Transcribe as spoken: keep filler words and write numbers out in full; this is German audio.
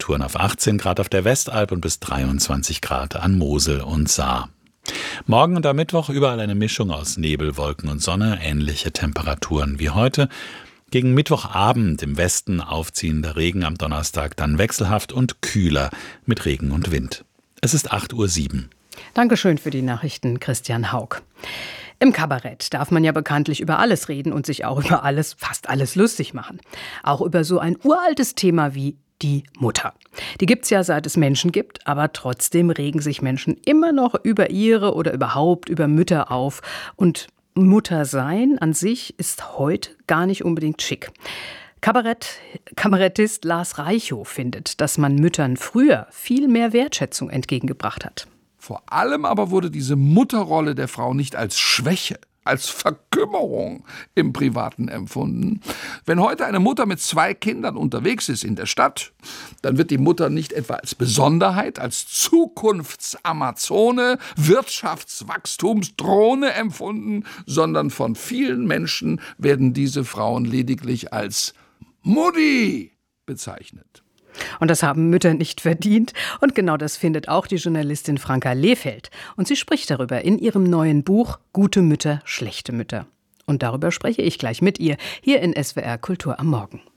Temperaturen auf achtzehn Grad auf der Westalb und bis dreiundzwanzig Grad an Mosel und Saar. Morgen und am Mittwoch überall eine Mischung aus Nebel, Wolken und Sonne, ähnliche Temperaturen wie heute. Gegen Mittwochabend im Westen aufziehender Regen, am Donnerstag dann wechselhaft und kühler mit Regen und Wind. Es ist acht Uhr sieben. Dankeschön für die Nachrichten, Christian Haug. Im Kabarett darf man ja bekanntlich über alles reden und sich auch über alles, fast alles lustig machen. Auch über so ein uraltes Thema wie die Mutter. Die gibt's ja, seit es Menschen gibt, aber trotzdem regen sich Menschen immer noch über ihre oder überhaupt über Mütter auf. Und Muttersein an sich ist heute gar nicht unbedingt schick. Kabarett, Kabarettist Lars Reichow findet, dass man Müttern früher viel mehr Wertschätzung entgegengebracht hat. Vor allem aber wurde diese Mutterrolle der Frau nicht als Schwäche, als Verkümmerung im Privaten empfunden. Wenn heute eine Mutter mit zwei Kindern unterwegs ist in der Stadt, dann wird die Mutter nicht etwa als Besonderheit, als Zukunftsamazone, Wirtschaftswachstumsdrohne empfunden, sondern von vielen Menschen werden diese Frauen lediglich als Mutti bezeichnet. Und das haben Mütter nicht verdient. Und genau das findet auch die Journalistin Franka Lehfeld. Und sie spricht darüber in ihrem neuen Buch Gute Mütter, schlechte Mütter. Und darüber spreche ich gleich mit ihr hier in S W R Kultur am Morgen.